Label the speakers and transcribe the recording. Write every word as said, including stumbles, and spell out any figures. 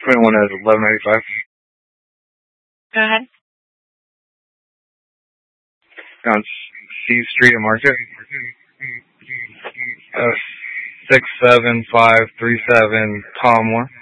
Speaker 1: twenty-one is eleven eighty-five.
Speaker 2: Go ahead.
Speaker 1: On C Street in Market. Uh, six seven five three seven Tom Moore.